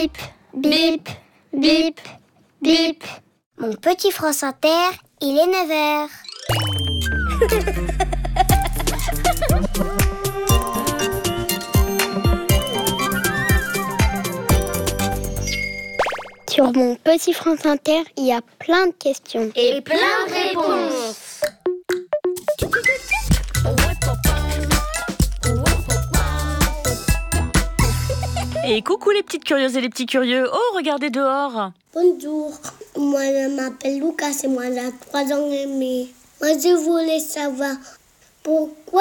Bip, bip, bip, bip. Mon petit France Inter, il est 9h. Sur mon petit France Inter, il y a plein de questions. Et plein de réponses. Et coucou les petites curieuses et les petits curieux. Oh, regardez dehors. Bonjour, moi je m'appelle Lucas et moi j'ai 3 ans et demi. Moi je voulais savoir pourquoi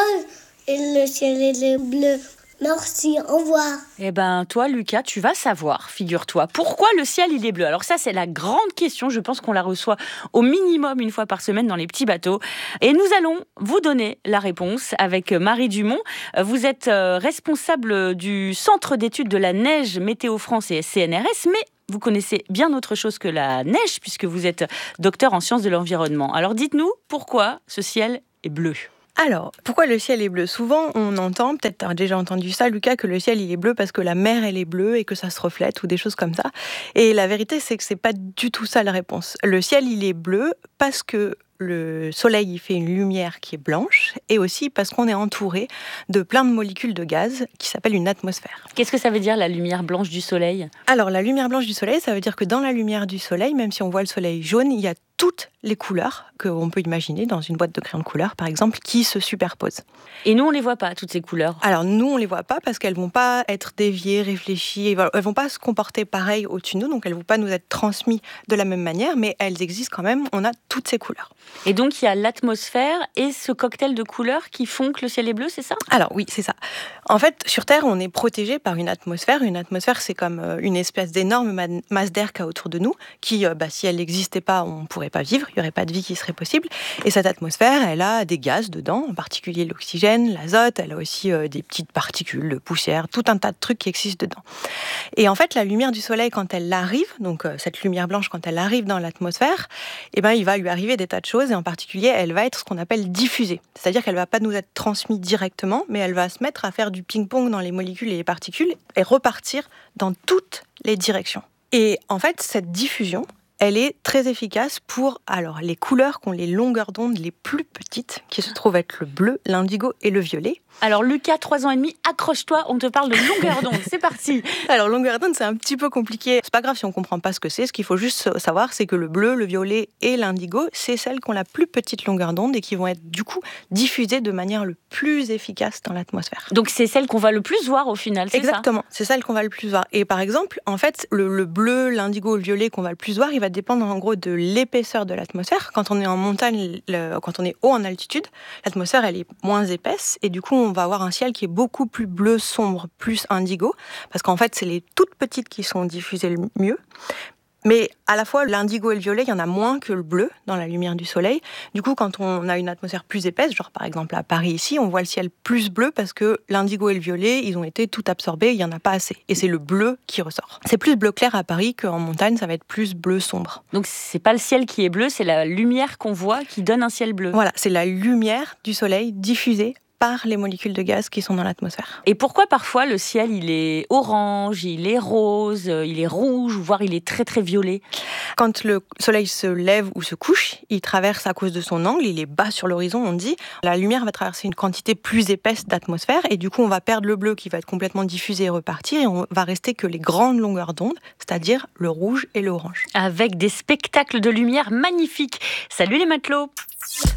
le ciel est bleu. Merci, au revoir. Eh ben, toi, Lucas, tu vas savoir, figure-toi, pourquoi le ciel, il est bleu. Alors ça, c'est la grande question. Je pense qu'on la reçoit au minimum une fois par semaine dans les petits bateaux. Et nous allons vous donner la réponse avec Marie Dumont. Vous êtes responsable du Centre d'études de la neige Météo France et CNRS, mais vous connaissez bien autre chose que la neige, puisque vous êtes docteur en sciences de l'environnement. Alors dites-nous, pourquoi ce ciel est bleu ? Alors, pourquoi le ciel est bleu ? Souvent, on entend, peut-être tu as déjà entendu ça, Lucas, que le ciel il est bleu parce que la mer elle est bleue et que ça se reflète ou des choses comme ça. Et la vérité, c'est que c'est pas du tout ça la réponse. Le ciel il est bleu parce que le soleil il fait une lumière qui est blanche et aussi parce qu'on est entouré de plein de molécules de gaz qui s'appellent une atmosphère. Qu'est-ce que ça veut dire la lumière blanche du soleil ? Alors, la lumière blanche du soleil, ça veut dire que dans la lumière du soleil, même si on voit le soleil jaune, il y a toutes les couleurs qu'on peut imaginer dans une boîte de crayons de couleur, par exemple, qui se superposent. Et nous, on les voit pas, toutes ces couleurs. Alors nous, on les voit pas parce qu'elles vont pas être déviées, réfléchies, elles vont pas se comporter pareil au-dessus de nous, donc elles vont pas nous être transmises de la même manière, mais elles existent quand même, on a toutes ces couleurs. Et donc, il y a l'atmosphère et ce cocktail de couleurs qui font que le ciel est bleu, c'est ça ? Alors oui, c'est ça. En fait, sur Terre, on est protégé par une atmosphère. Une atmosphère, c'est comme une espèce d'énorme masse d'air qu'il y a autour de nous, qui, si elle n'existait pas, on ne pourrait pas vivre, il n'y aurait pas de vie qui serait possible. Et cette atmosphère, elle a des gaz dedans, en particulier l'oxygène, l'azote, elle a aussi des petites particules de poussière, tout un tas de trucs qui existent dedans. Et en fait, la lumière du soleil, quand elle arrive, donc cette lumière blanche, quand elle arrive dans l'atmosphère, eh ben, il va lui arriver des tas de choses, et en particulier, elle va être ce qu'on appelle diffusée. C'est-à-dire qu'elle ne va pas nous être transmise directement, mais elle va se mettre à faire du ping-pong dans les molécules et les particules et repartir dans toutes les directions. Et en fait, cette diffusion, elle est très efficace pour les couleurs qui ont les longueurs d'onde les plus petites, qui se trouvent être le bleu, l'indigo et le violet. Alors Lucas, 3 ans et demi, accroche-toi, on te parle de longueur d'onde, c'est parti. Alors longueur d'onde, c'est un petit peu compliqué. C'est pas grave si on comprend pas ce que c'est. Ce qu'il faut juste savoir, c'est que le bleu, le violet et l'indigo, c'est celles qui ont la plus petite longueur d'onde et qui vont être du coup diffusées de manière le plus efficace dans l'atmosphère. Donc c'est celles qu'on va le plus voir au final, c'est Exactement, c'est celle qu'on va le plus voir. Et par exemple, en fait, le bleu, l'indigo, le violet qu'on va le plus voir, il va dépendre en gros de l'épaisseur de l'atmosphère. Quand on est en montagne, quand on est haut en altitude, l'atmosphère elle est moins épaisse et du coup on va avoir un ciel qui est beaucoup plus bleu sombre, plus indigo, parce qu'en fait c'est les toutes petites qui sont diffusées le mieux. Mais à la fois, l'indigo et le violet, il y en a moins que le bleu dans la lumière du soleil. Du coup, quand on a une atmosphère plus épaisse, genre par exemple à Paris ici, on voit le ciel plus bleu parce que l'indigo et le violet, ils ont été tout absorbés, il n'y en a pas assez. Et c'est le bleu qui ressort. C'est plus bleu clair à Paris qu'en montagne, ça va être plus bleu sombre. Donc c'est pas le ciel qui est bleu, c'est la lumière qu'on voit qui donne un ciel bleu. Voilà, c'est la lumière du soleil diffusée par les molécules de gaz qui sont dans l'atmosphère. Et pourquoi parfois le ciel il est orange, il est rose, il est rouge, voire il est très très violet ? Quand le soleil se lève ou se couche, il traverse à cause de son angle, il est bas sur l'horizon, on dit. La lumière va traverser une quantité plus épaisse d'atmosphère et du coup on va perdre le bleu qui va être complètement diffusé et repartir et on va rester que les grandes longueurs d'onde, c'est-à-dire le rouge et l'orange. Avec des spectacles de lumière magnifiques. Salut les matelots!